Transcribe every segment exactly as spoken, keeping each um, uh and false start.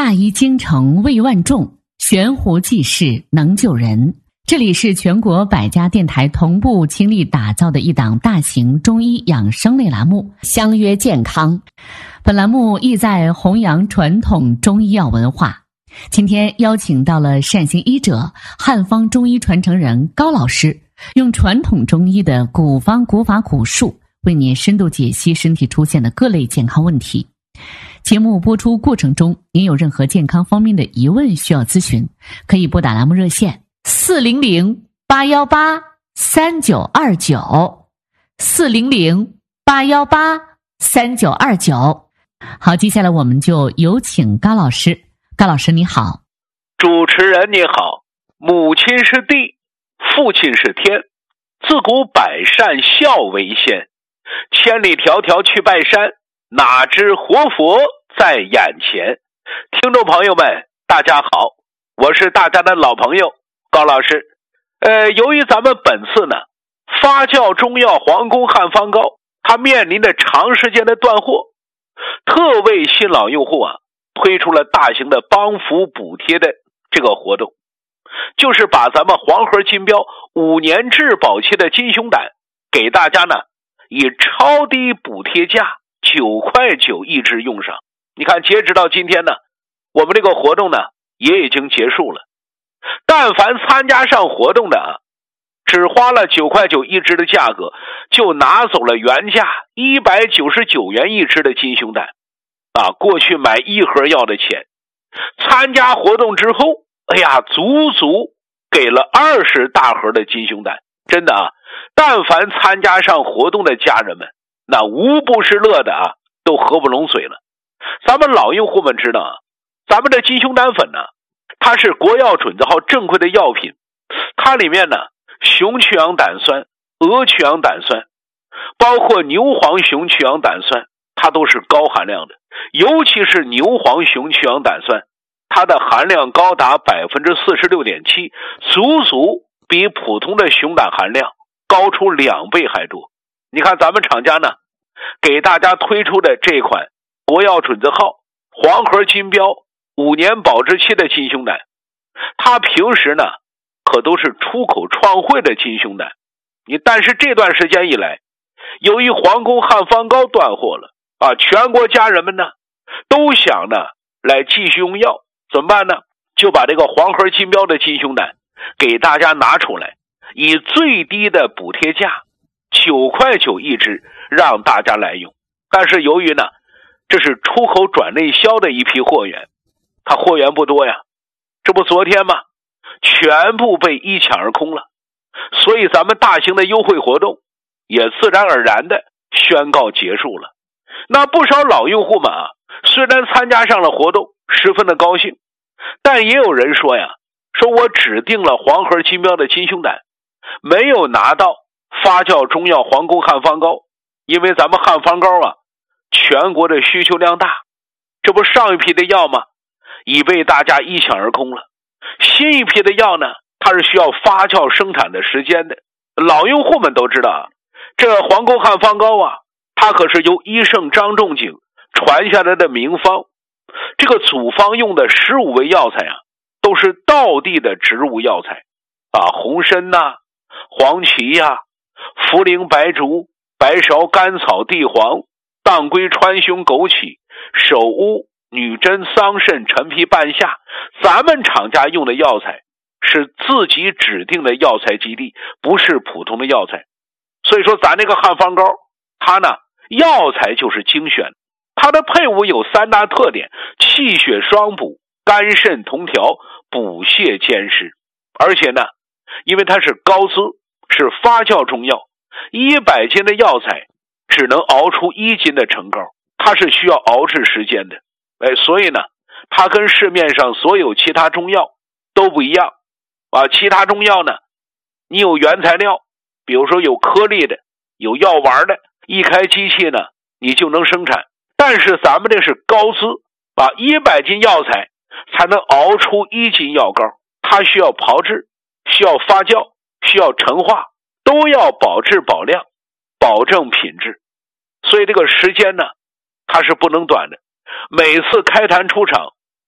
大医精诚为万众，悬壶济世能救人。这里是全国百家电台同步倾力打造的一档大型中医养生类栏目，相约健康。本栏目意在弘扬传统中医药文化。今天邀请到了善行医者、汉方中医传承人高老师，用传统中医的古方古法古术，为您深度解析身体出现的各类健康问题。节目播出过程中，您有任何健康方面的疑问需要咨询，可以拨打栏目热线四零零八幺八三九二九四零零八幺八三九二九。好，接下来我们就有请高老师。高老师你好。 主持人你好。母亲是地，父亲是天，自古百善孝为先，千里迢迢去拜山，哪知活佛在眼前。听众朋友们大家好，我是大家的老朋友高老师。呃，由于咱们本次呢发酵中药皇宫汉方膏它面临着长时间的断货，特为新老用户啊推出了大型的帮扶补贴的这个活动，就是把咱们黄河金标五年质保期的金熊胆给大家呢以超低补贴价九块九一支用上。你看截止到今天呢，我们这个活动呢也已经结束了。但凡参加上活动的啊，只花了九块九一支的价格，就拿走了原价一百九十九元一支的金熊胆啊，过去买一盒药的钱。参加活动之后，哎呀，足足给了二十大盒的金熊胆。真的啊，但凡参加上活动的家人们，那无不是乐的啊，都合不拢嘴了。咱们老用户们知道啊，咱们的金熊胆粉呢，它是国药准字号正规的药品，它里面呢雄去氧胆酸、鹅去氧胆酸，包括牛黄雄去氧胆酸，它都是高含量的。尤其是牛黄雄去氧胆酸，它的含量高达 百分之四十六点七， 足足比普通的熊胆含量高出两倍还多。你看咱们厂家呢给大家推出的这款国药准字号黄河金标五年保质期的金熊胆，它平时呢可都是出口创汇的金熊胆。你但是这段时间以来，由于皇宫汉方膏断货了啊，全国家人们呢都想呢来继续用药，怎么办呢？就把这个黄河金标的金熊胆给大家拿出来，以最低的补贴价九块九一支让大家来用。但是由于呢这是出口转内销的一批货源，它货源不多呀，这不昨天吗全部被一抢而空了，所以咱们大型的优惠活动也自然而然的宣告结束了。那不少老用户们啊，虽然参加上了活动十分的高兴，但也有人说呀，说我只订了黄河金标的金熊胆，没有拿到发酵中药皇宫汉方膏。因为咱们汉方膏啊全国的需求量大，这不上一批的药吗已被大家一抢而空了，新一批的药呢它是需要发酵生产的时间的。老用户们都知道啊，这皇宫汉方膏啊，它可是由医圣张仲景传下来的名方，这个组方用的十五味药材啊，都是道地的植物药材啊，红参呐、啊、黄芪呀、啊、茯苓、白术、白芍、甘草、地黄、当归、川芎、枸杞、首乌、女贞、桑葚、陈皮、半夏。咱们厂家用的药材是自己指定的药材基地，不是普通的药材。所以说咱这个汉方膏它呢药材就是精选，它的配伍有三大特点：气血双补、肝肾同调、补泻兼施。而且呢因为它是高滋，是发酵中药，一百斤的药材只能熬出一斤的成膏，它是需要熬制时间的。哎，所以呢它跟市面上所有其他中药都不一样啊。其他中药呢你有原材料，比如说有颗粒的，有药丸的，一开机器呢你就能生产。但是咱们这是高滋啊，一百斤药材才能熬出一斤药膏，它需要炮制，需要发酵，需要陈化，都要保质保量，保证品质。所以这个时间呢它是不能短的，每次开坛出场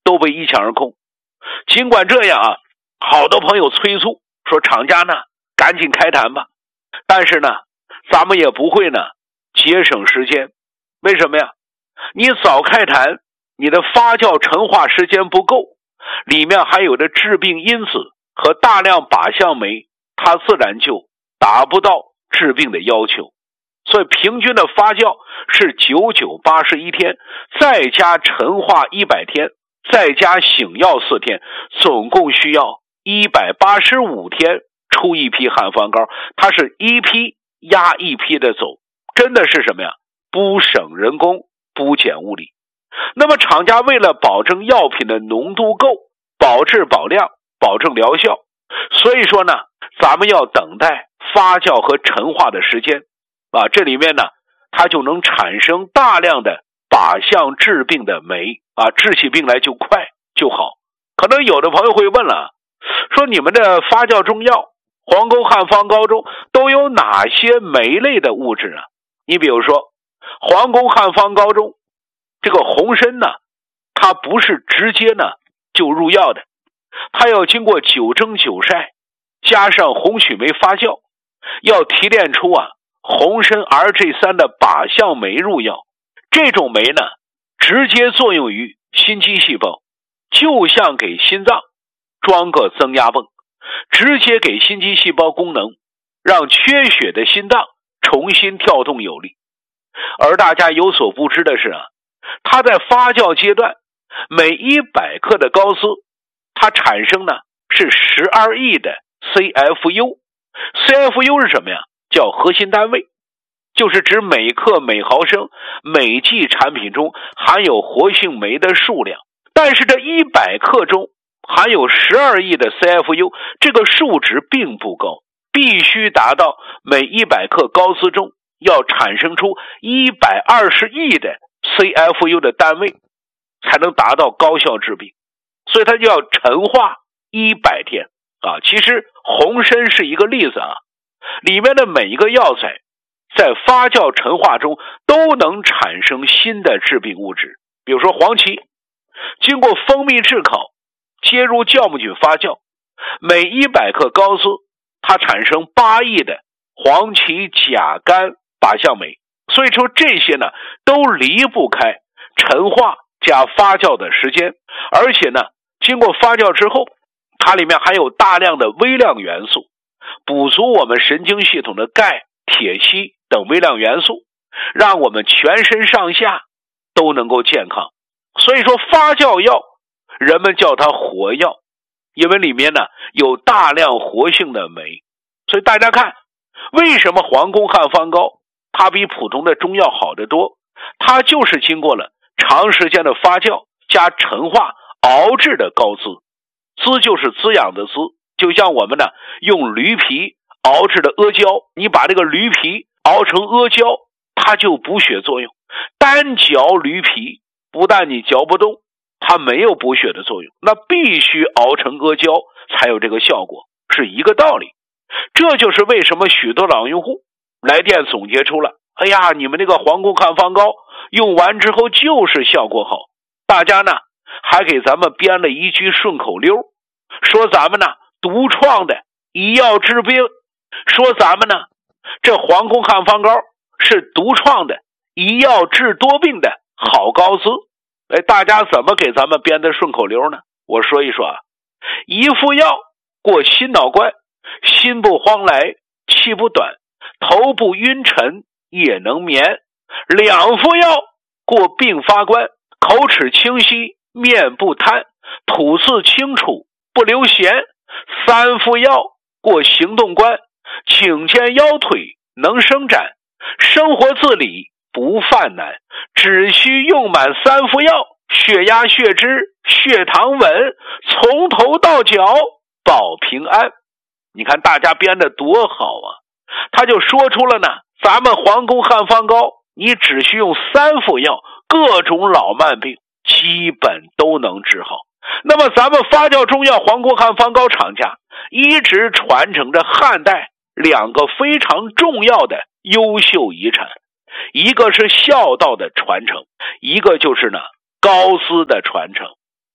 都被一抢而空。尽管这样啊，好多朋友催促说厂家呢赶紧开坛吧，但是呢咱们也不会呢节省时间。为什么呀？你早开坛，你的发酵陈化时间不够，里面还有的致病因子和大量靶向酶，它自然就达不到治病的要求。所以平均的发酵是九九八十一天，再加陈化一百天，再加醒药四天，总共需要一百八十五天出一批汉方膏。它是一批压一批的走，真的是什么呀？不省人工，不减物力。那么厂家为了保证药品的浓度够，保质保量，保证疗效，所以说呢咱们要等待发酵和陈化的时间啊，这里面呢它就能产生大量的靶向治病的酶啊，治起病来就快就好。可能有的朋友会问了，说你们的发酵中药黄沟汉方膏中都有哪些酶类的物质啊？你比如说黄沟汉方膏中这个红参呢，它不是直接呢就入药的，它要经过九蒸九晒，加上红曲酶发酵，要提炼出啊红参 R G 三 的靶向酶入药。这种酶呢直接作用于心肌细胞，就像给心脏装个增压泵，直接给心肌细胞功能，让缺血的心脏重新跳动有力。而大家有所不知的是啊，它在发酵阶段，每一百克的膏丝，它产生呢是十二亿的 C F U。C F U 是什么呀？叫核心单位，就是指每克每毫升每剂产品中含有活性酶的数量。但是这一百克中含有十二亿的 C F U， 这个数值并不高，必须达到每一百克膏丝中要产生出一百二十亿的 C F U 的单位，才能达到高效治病。所以它就要陈化一百天啊。其实红参是一个例子啊，里面的每一个药材在发酵陈化中都能产生新的致病物质。比如说黄芪，经过蜂蜜炙烤，接入酵母菌发酵，每一百克膏丝它产生八亿的黄芪甲苷靶向酶。所以说这些呢都离不开陈化加发酵的时间，而且呢经过发酵之后，它里面含有大量的微量元素，补足我们神经系统的钙、铁、硒等微量元素，让我们全身上下都能够健康。所以说发酵药人们叫它活药，因为里面呢有大量活性的酶。所以大家看，为什么黄宫汉方膏它比普通的中药好得多？它就是经过了长时间的发酵加陈化熬制的膏滋。滋就是滋养的滋，就像我们呢用驴皮熬制的阿胶，你把这个驴皮熬成阿胶，它就补血作用。单嚼驴皮不但你嚼不动，它没有补血的作用，那必须熬成阿胶才有这个效果，是一个道理。这就是为什么许多老用户来电总结出了，哎呀，你们这个黄宫汉方膏用完之后就是效果好。大家呢还给咱们编了一句顺口溜，说咱们呢独创的医药治病，说咱们呢这黄宫汉方膏是独创的医药治多病的好膏滋。哎，大家怎么给咱们编的顺口溜呢？我说一说啊，一副药过心脑关，心不慌来气不短，头不晕沉夜能眠。两副药过并发关，口齿清晰面不瘫，吐字清楚不留闲。三副药过行动关，颈肩腰腿能伸展，生活自理不犯难。只需用满三副药，血压血脂血糖稳，从头到脚保平安。你看大家编的多好啊，他就说出了呢，咱们黄宫汉方膏你只需用三副药，各种老慢病基本都能治好。那么咱们发酵中药黄宫汉方膏厂家一直传承着汉代两个非常重要的优秀遗产，一个是孝道的传承，一个就是呢高滋的传承。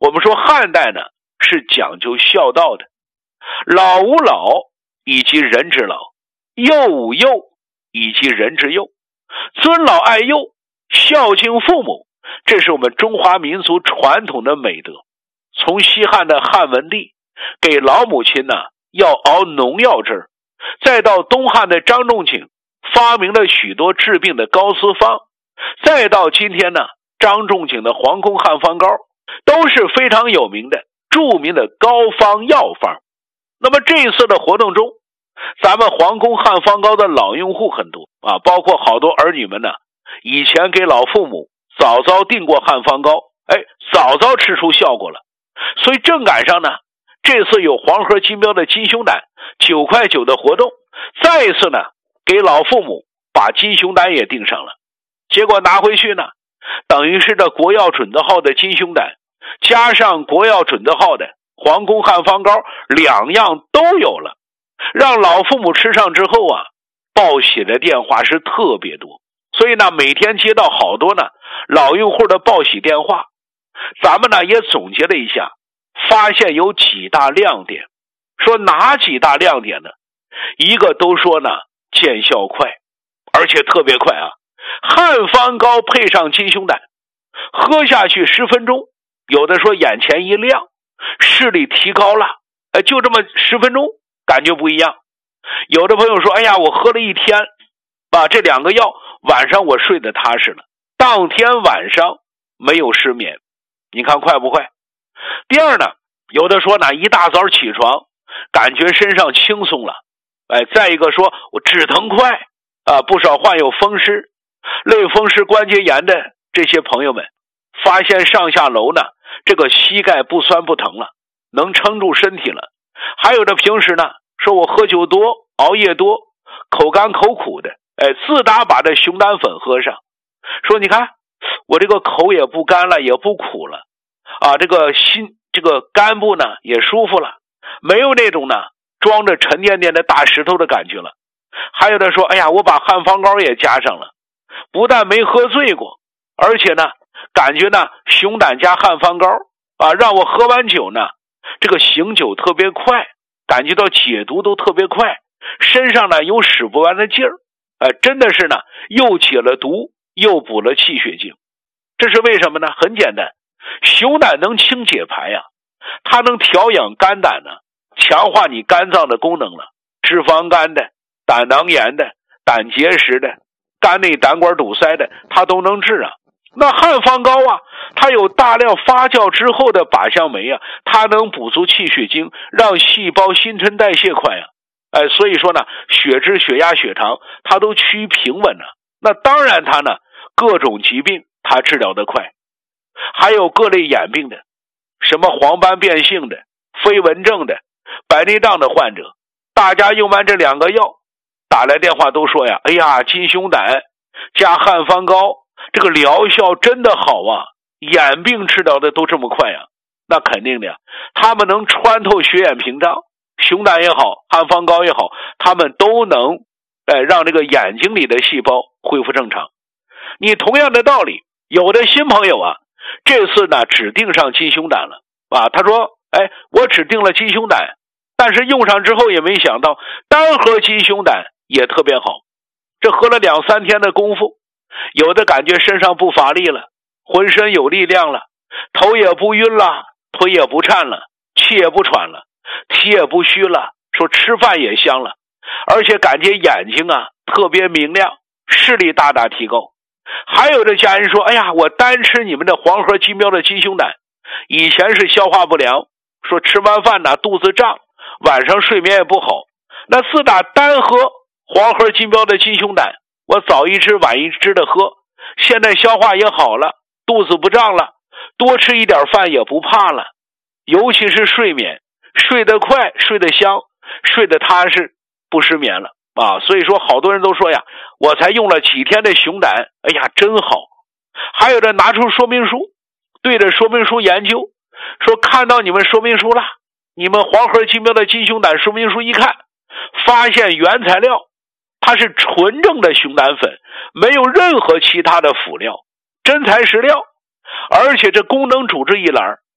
我们说汉代呢是讲究孝道的，老吾老以及人之老，幼吾幼以及人之幼，尊老爱幼，孝敬父母，这是我们中华民族传统的美德。从西汉的汉文帝给老母亲呢要熬农药汁，再到东汉的张仲景发明了许多治病的膏丝方，再到今天呢张仲景的皇宫汉方膏，都是非常有名的著名的膏方药方。那么这一次的活动中，咱们皇宫汉方膏的老用户很多啊，包括好多儿女们呢以前给老父母早早订过汉方膏，哎，早早吃出效果了。所以正赶上呢这次有黄河金标的金熊胆九块九的活动，再一次呢给老父母把金熊胆也订上了。结果拿回去呢，等于是这国药准字号的金熊胆加上国药准字号的皇宫汉方膏，两样都有了，让老父母吃上之后啊，报喜的电话是特别多。所以呢每天接到好多呢老用户的报喜电话，咱们呢也总结了一下，发现有几大亮点。说哪几大亮点呢？一个都说呢见效快，而且特别快啊！汉方膏配上金熊胆，喝下去十分钟，有的说眼前一亮，视力提高了，哎，就这么十分钟，感觉不一样。有的朋友说，哎呀，我喝了一天，把这两个药，晚上我睡得踏实了，当天晚上没有失眠，你看快不快？第二呢，有的说呢，一大早起床，感觉身上轻松了，哎，再一个说我止疼快啊，不少患有风湿、类风湿关节炎的这些朋友们，发现上下楼呢，这个膝盖不酸不疼了，能撑住身体了。还有的平时呢，说我喝酒多、熬夜多，口干口苦的，哎，自打把这熊胆粉喝上，说你看我这个口也不干了，也不苦了，啊，这个心这个肝部呢也舒服了，没有那种呢装着沉甸甸的大石头的感觉了。还有的说，哎呀，我把汉方膏也加上了，不但没喝醉过，而且呢感觉呢熊胆加汉方膏啊，让我喝完酒呢这个醒酒特别快，感觉到解毒都特别快，身上呢有使不完的劲儿，呃，真的是呢又解了毒又补了气血精。这是为什么呢？很简单，熊胆能清解排呀、啊，它能调养肝胆呢，强化你肝脏的功能了，脂肪肝的、胆囊炎的、胆结石的、肝内胆管堵塞的，它都能治啊。那汉方膏啊，它有大量发酵之后的靶向酶啊，它能补足气血精，让细胞新陈代谢快啊。哎，所以说呢，血脂、血压、血糖它都趋于平稳呢、啊。那当然它呢，各种疾病它治疗得快，还有各类眼病的，什么黄斑变性的、飞蚊症的、白内障的患者，大家用完这两个药，打来电话都说呀，哎呀，金熊胆加汉方膏，这个疗效真的好啊，眼病治疗的都这么快呀。那肯定的呀，他们能穿透血眼屏障，熊胆也好，汉方膏也好，他们都能哎让这个眼睛里的细胞恢复正常。你同样的道理，有的新朋友啊，这次呢只定上金熊胆了啊，他说，哎，我只定了金熊胆，但是用上之后也没想到单喝金熊胆也特别好，这喝了两三天的功夫，有的感觉身上不乏力了，浑身有力量了，头也不晕了，腿也不颤了，气也不喘了，体也不虚了，说吃饭也香了，而且感觉眼睛啊特别明亮，视力大大提高。还有的家人说，哎呀，我单吃你们的黄河金标的金熊胆，以前是消化不良，说吃完饭呢肚子胀，晚上睡眠也不好，那自打单喝黄河金标的金熊胆，我早一支晚一支的喝，现在消化也好了，肚子不胀了，多吃一点饭也不怕了，尤其是睡眠，睡得快，睡得香，睡得踏实，不失眠了啊。所以说好多人都说呀，我才用了几天的熊胆，哎呀真好。还有的拿出说明书，对着说明书研究，说看到你们说明书了，你们黄河金标的金熊胆说明书一看，发现原材料它是纯正的熊胆粉，没有任何其他的辅料，真材实料，而且这功能主治一栏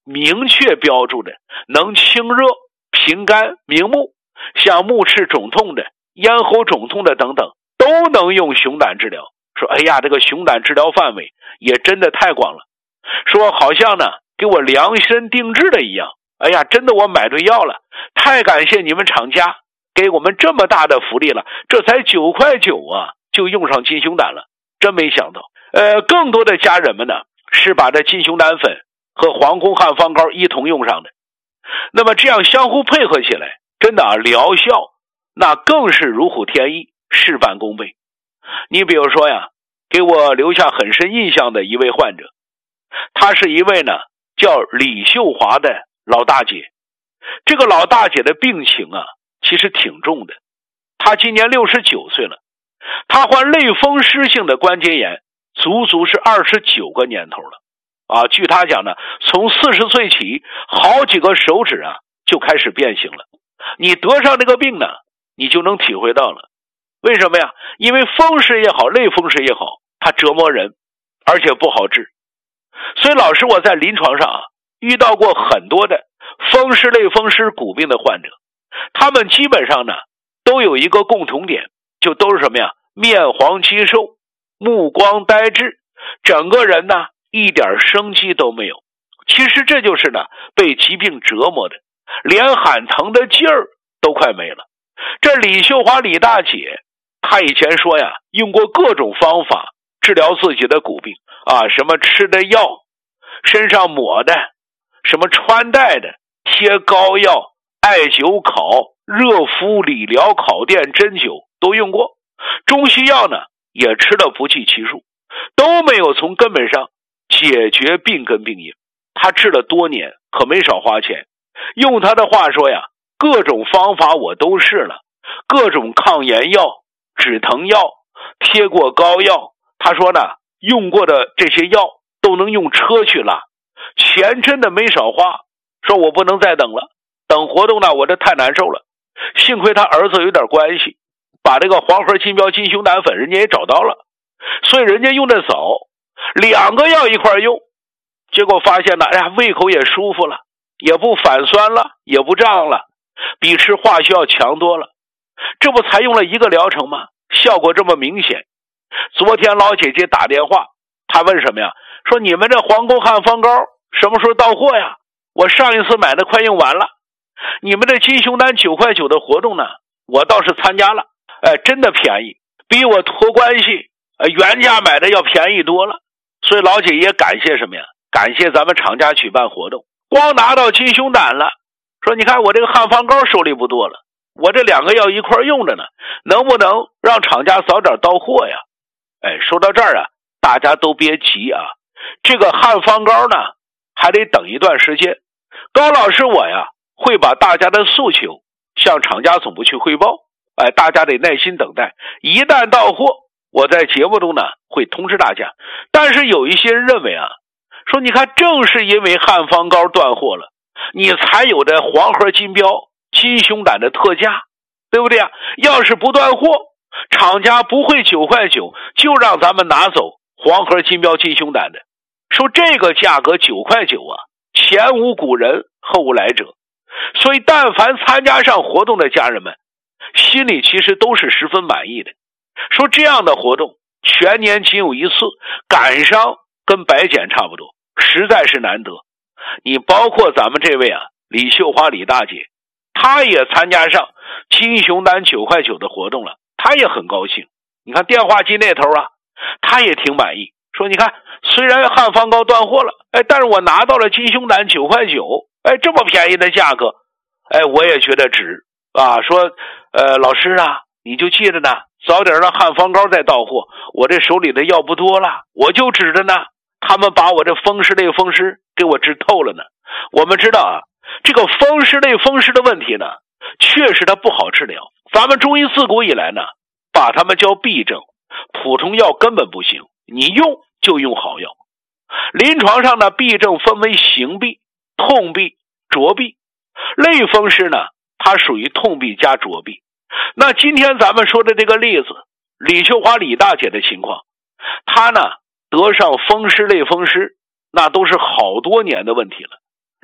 明确标注的能清热、平肝、明目，像目赤肿痛的、咽喉肿痛的等等，都能用熊胆治疗。说哎呀，这个熊胆治疗范围也真的太广了，说好像呢给我量身定制的一样。哎呀，真的我买对药了，太感谢你们厂家给我们这么大的福利了，这才九块九啊，就用上金熊胆了，真没想到。呃，更多的家人们呢是把这金熊胆粉和黄宫汉方膏一同用上的，那么这样相互配合起来，真的啊，疗效那更是如虎添翼，事半功倍。你比如说呀，给我留下很深印象的一位患者，她是一位呢叫李秀华的老大姐。这个老大姐的病情啊其实挺重的，她今年六十九岁了，她患类风湿性的关节炎足足是二十九个年头了啊。据她讲呢，从四十岁起好几个手指啊就开始变形了。你得上这个病呢，你就能体会到了。为什么呀？因为风湿也好，类风湿也好，它折磨人，而且不好治。所以老师我在临床上啊遇到过很多的风湿类风湿骨病的患者，他们基本上呢都有一个共同点，就都是什么呀？面黄肌瘦，目光呆滞，整个人呢一点生机都没有。其实这就是呢被疾病折磨的，连喊疼的劲儿都快没了。这李秀华李大姐她以前说呀，用过各种方法治疗自己的骨病啊，什么吃的药，身上抹的，什么穿戴的，贴膏药、艾灸烤、热敷、理疗、烤电、针灸都用过，中西药呢也吃了不计其数，都没有从根本上解决病根病因。他治了多年，可没少花钱。用他的话说呀，各种方法我都试了，各种抗炎药、止疼药、贴过膏药，他说呢用过的这些药都能用车去拉，钱真的没少花。说我不能再等了，等活动呢我这太难受了。幸亏他儿子有点关系，把这个黄河金标金熊胆粉人家也找到了，所以人家用的早，两个药一块用，结果发现呢，哎呀，胃口也舒服了，也不反酸了，也不胀了，比吃化学药强多了。这不才用了一个疗程吗？效果这么明显。昨天老姐姐打电话，她问什么呀？说你们这黄宫汉方膏什么时候到货呀？我上一次买的快用完了。你们这金熊胆九块九的活动呢，我倒是参加了，哎，真的便宜，比我托关系呃原价买的要便宜多了。所以老姐也感谢什么呀？感谢咱们厂家举办活动，光拿到金熊胆了，说你看我这个汉方膏手里不多了，我这两个药一块用着呢，能不能让厂家早点到货呀？哎，说到这儿啊，大家都别急啊，这个汉方膏呢还得等一段时间。高老师我呀会把大家的诉求向厂家总部去汇报，哎，大家得耐心等待，一旦到货，我在节目中呢会通知大家。但是有一些人认为啊，说你看正是因为汉方膏断货了，你才有的黄河金标金熊胆的特价，对不对啊？要是不断货，厂家不会九块九就让咱们拿走黄河金标金熊胆的。说这个价格九块九啊，前无古人后无来者。所以但凡参加上活动的家人们，心里其实都是十分满意的。说这样的活动全年仅有一次，赶上跟白检差不多，实在是难得。你包括咱们这位啊李秀华李大姐，她也参加上金熊胆九块九的活动了，她也很高兴。你看电话机那头啊，她也挺满意，说你看虽然汉方膏断货了，哎，但是我拿到了金熊胆九块九，哎，这么便宜的价格，哎，我也觉得值啊。说呃老师啊，你就记着呢，早点让汉方膏再到货，我这手里的药不多了，我就指着呢，他们把我这风湿类风湿给我治透了呢。我们知道啊，这个风湿类风湿的问题呢，确实它不好治疗。咱们中医自古以来呢，把它们叫痹症，普通药根本不行，你用就用好药。临床上呢，痹症分为行痹、痛痹、浊痹。类风湿呢，它属于痛痹加浊痹。那今天咱们说的这个例子，李秀华李大姐的情况，她呢得上风湿类风湿，那都是好多年的问题了。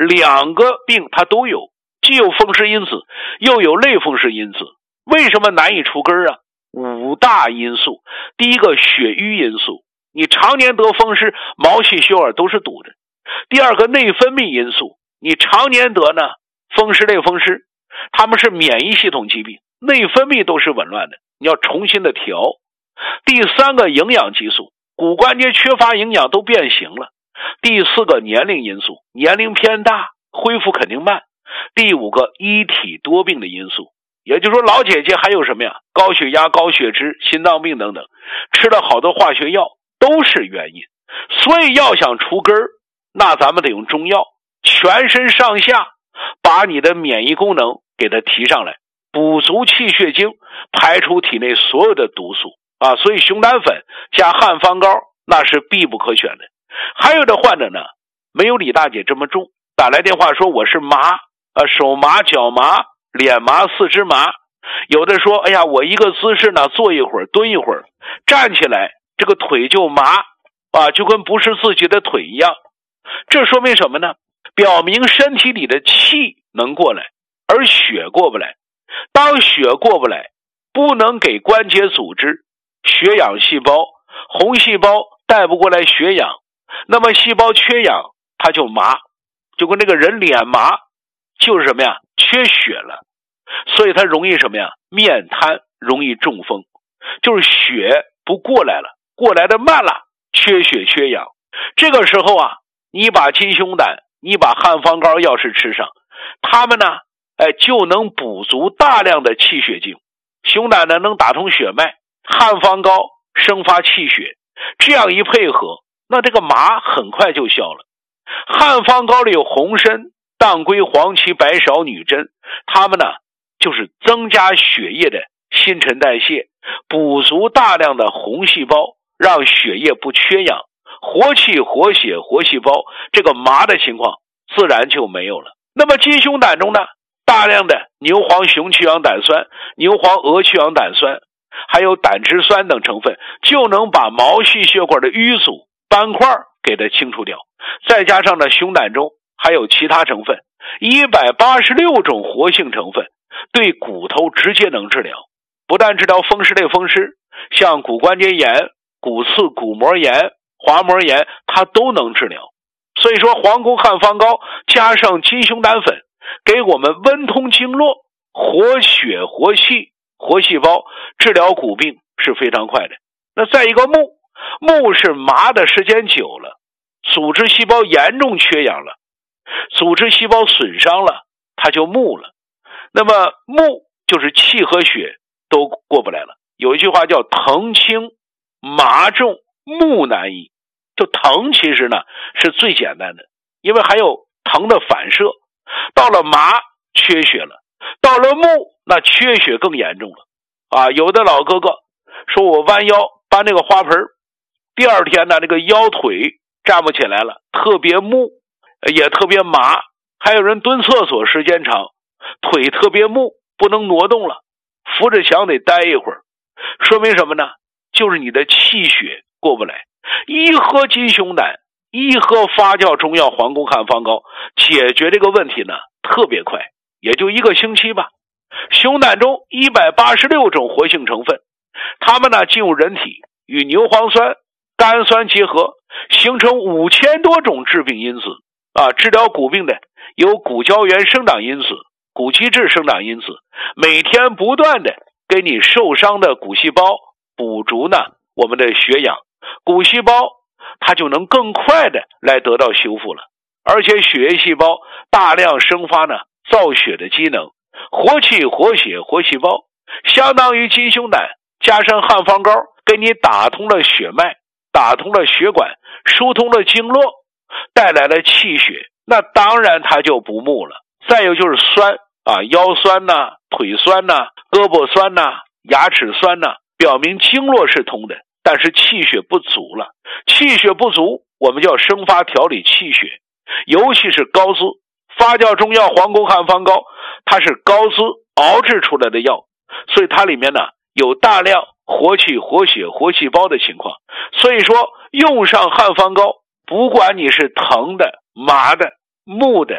两个病它都有，既有风湿因子，又有类风湿因子。为什么难以除根啊？五大因素。第一个，血瘀因素，你常年得风湿，毛细血管都是堵的。第二个，内分泌因素，你常年得呢风湿类风湿，他们是免疫系统疾病，内分泌都是紊乱的，你要重新的调。第三个，营养激素，骨关节缺乏营养都变形了。第四个，年龄因素，年龄偏大，恢复肯定慢。第五个，一体多病的因素，也就是说老姐姐还有什么呀？高血压、高血脂、心脏病等等，吃了好多化学药都是原因。所以要想除根儿，那咱们得用中药，全身上下把你的免疫功能给它提上来，补足气血精，排出体内所有的毒素啊。所以熊胆粉加汉方膏那是必不可选的。还有的患者呢，没有李大姐这么重，打来电话说我是麻啊，手麻、脚麻、脸麻、四肢麻。有的说，哎呀，我一个姿势呢，坐一会儿，蹲一会儿，站起来这个腿就麻啊，就跟不是自己的腿一样。这说明什么呢？表明身体里的气能过来，而血过不来。当血过不来，不能给关节组织血氧细胞，红细胞带不过来血氧，那么细胞缺氧，它就麻，就跟这个人脸麻，就是什么呀？缺血了。所以它容易什么呀？面瘫，容易中风，就是血不过来了，过来的慢了，缺血缺氧。这个时候啊，你把金熊胆，你把汉方膏药是吃上，它们呢，哎，就能补足大量的气血精。熊胆呢能打通血脉，汉方膏生发气血，这样一配合，那这个麻很快就消了。汉方膏里有红参、当归、黄芪、白芍、女真，它们呢就是增加血液的新陈代谢，补足大量的红细胞，让血液不缺氧，活气活血活细胞，这个麻的情况自然就没有了。那么金熊胆中呢，大量的牛黄雄去氧胆酸、牛黄鹅去氧胆酸，还有胆汁酸等成分，就能把毛细血管的淤阻斑块给它清除掉。再加上呢，熊胆中还有其他成分，一百八十六种活性成分，对骨头直接能治疗。不但治疗风湿类风湿，像骨关节炎、骨刺、骨膜炎、滑膜炎，它都能治疗。所以说皇宫汉方膏加上金熊胆粉，给我们温通经络，活血活气活细胞，治疗骨病是非常快的。那再一个木，木是麻的时间久了，组织细胞严重缺氧了，组织细胞损伤了，它就木了。那么木就是气和血都过不来了。有一句话叫疼轻麻重木难医，就疼其实呢是最简单的，因为还有疼的反射。到了麻缺血了，到了木那缺血更严重了啊！有的老哥哥说我弯腰搬那个花盆，第二天呢那个腰腿站不起来了，特别木也特别麻。还有人蹲厕所时间长，腿特别木，不能挪动了，扶着墙得待一会儿。说明什么呢？就是你的气血过不来。一喝金熊胆，一喝发酵中药皇宫汉方膏，解决这个问题呢特别快，也就一个星期吧。熊胆中一百八十六种活性成分，它们呢进入人体，与牛磺酸、甘酸结合，形成五千多种致病因子啊。治疗骨病的有骨胶原生长因子、骨基质生长因子，每天不断的给你受伤的骨细胞补足呢我们的血氧，骨细胞它就能更快的来得到修复了。而且血液细胞大量生发呢造血的机能，活气活血活细胞，相当于金熊胆加上汉方膏，给你打通了血脉，打通了血管，疏通了经络，带来了气血，那当然它就不木了。再有就是酸啊，腰酸呐、啊、腿酸呐、啊、胳膊酸呐、啊、牙齿酸呐、啊，表明经络是通的，但是气血不足了。气血不足，我们就要生发调理气血，尤其是高滋。发酵中药皇宫汉方膏，它是高滋熬制出来的药，所以它里面呢有大量活气活血活细胞的情况。所以说用上汉方膏，不管你是疼的、麻的、木的、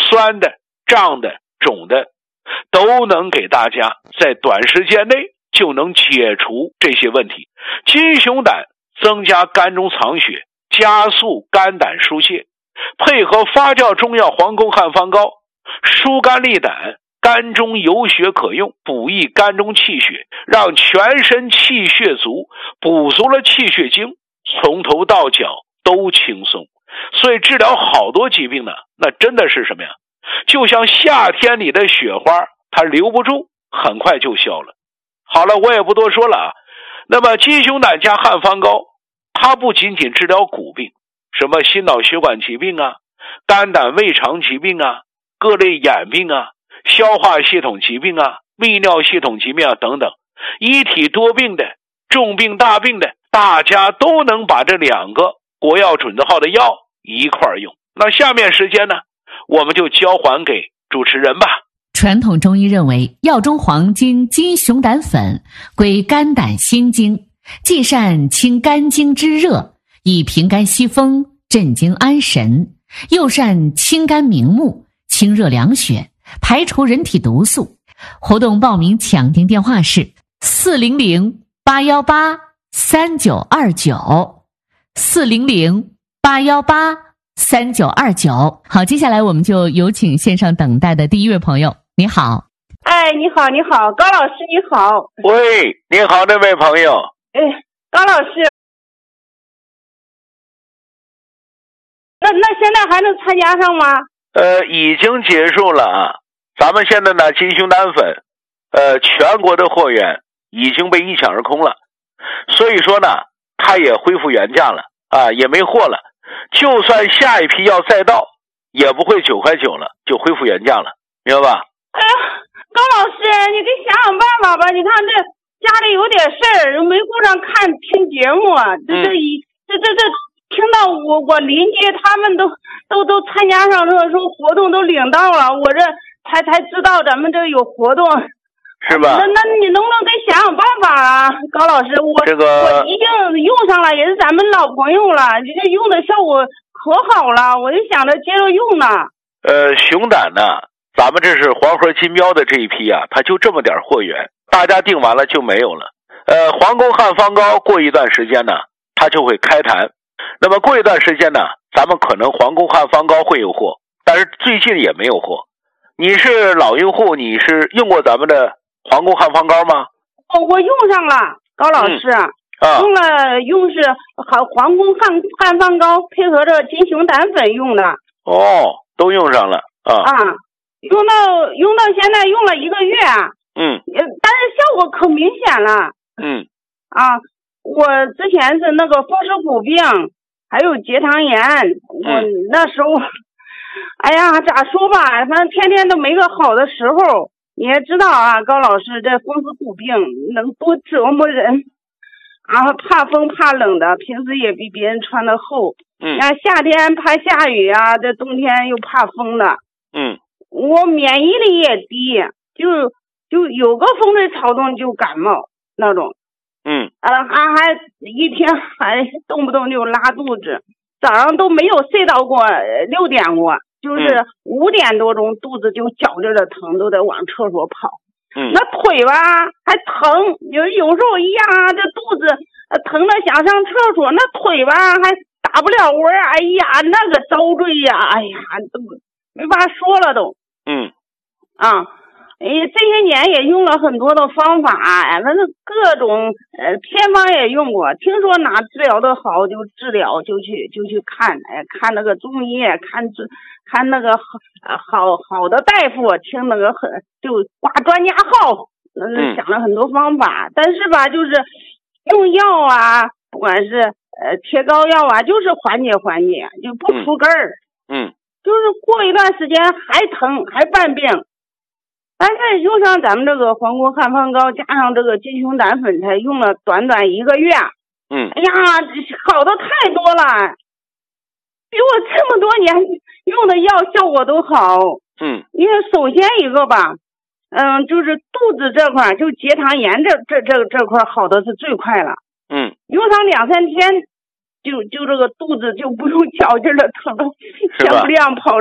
酸的、胀的、肿的，都能给大家在短时间内就能解除这些问题。金熊胆增加肝中藏血，加速肝胆疏泄，配合发酵中药黄宫汉方膏，疏肝利胆，肝中有血可用，补益肝中气血，让全身气血足，补足了气血精，从头到脚都轻松。所以治疗好多疾病呢，那真的是什么呀？就像夏天里的雪花，它留不住，很快就消了。好了，我也不多说了啊。那么金熊胆加汉方膏，它不仅仅治疗骨病，什么心脑血管疾病啊、肝胆胃肠疾病啊、各类眼病啊、消化系统疾病啊、泌尿系统疾病啊等等，一体多病的、重病大病的，大家都能把这两个国药准字号的药一块用。那下面时间呢，我们就交还给主持人吧。 传统中医认为，药中黄金金熊胆粉归肝胆心经，既善清肝经之热，以平肝息风，镇惊安神，又善清肝明目，清热凉血，排除人体毒素。活动报名抢订电话是四零零八一八三九二九 四零零八一八三九二九。好，接下来我们就有请线上等待的第一位朋友。你好。 哎，你好，你好，高老师，你好。 喂，你好，那位朋友。 哎，高老师，那那现在还能参加上吗？ 呃，已经结束了啊。咱们现在呢，金熊胆粉，呃，全国的货源已经被一抢而空了，所以说呢，它也恢复原价了啊，也没货了。就算下一批药再到，也不会九块九了，就恢复原价了，明白吧？ 哎呀，高老师，你给想想办法吧。你看这家里有点事儿，没顾上看听节目啊。这这一、嗯、这这这听到我我邻居他们都都都参加上这说活动都领到了，我这才才知道咱们这有活动， 是吧？ 那那你能不能给想想办法啊，高老师？我这个我已经用上了，也是咱们老朋友了，这用的效果可好了，我就想着接着用呢。 呃，熊胆呢？咱们这是黄河金标的这一批啊，它就这么点货源，大家订完了就没有了。呃，黄宫汉方膏过一段时间呢，它就会开坛。那么过一段时间呢，咱们可能黄宫汉方膏会有货，但是最近也没有货。你是老用户，你是用过咱们的黄宫汉方膏吗？ 哦，我用上了，高老师，嗯啊、用了用是好黄宫汉汉方膏配合着金熊胆粉用的。 哦，都用上了啊。 啊。用到用到现在用了一个月， 嗯， 但是效果可明显了， 嗯， 啊，我之前是那个风湿骨病，还有结肠炎，我那时候，哎呀，咋说吧，反正天天都没个好的时候。你也知道啊，高老师，这风湿骨病能多折磨人，然后怕风怕冷的，平时也比别人穿的厚， 嗯， 啊，夏天怕下雨啊，这冬天又怕风的， 嗯。 我免疫力也低，就就有个风吹草动就感冒那种， 嗯， 呃，还还一天还动不动就拉肚子，早上都没有睡到过六点过，就是五点多钟肚子就绞着的疼，都得往厕所跑。 嗯， 那腿吧还疼，有有时候一样啊，这肚子疼的想上厕所，那腿吧还打不了窝，哎呀，那个遭罪呀，哎呀，都没法说了都。 嗯， 啊，哎，这些年也用了很多的方法，反正各种呃偏方也用过，听说哪治疗的好就治疗，就去就去看，哎，看那个中医，看看那个好好好的大夫，听那个很就挂专家号，嗯，想了很多方法，嗯、但是吧，就是用药啊，不管是呃贴膏药啊，就是缓解缓解，就不除根儿， 嗯。嗯就是过一段时间还疼还犯病，但是用上咱们这个黄宫汉方膏加上这个金熊胆粉，才用了短短一个月， 嗯， 哎呀，好的太多了，比我这么多年用的药效果都好， 嗯，因为首先一个吧，嗯，就是肚子这块就结肠炎这这这这块好的是最快了， 嗯， 用上两三天。就就这个肚子就不用绞劲了，疼的像不亮跑。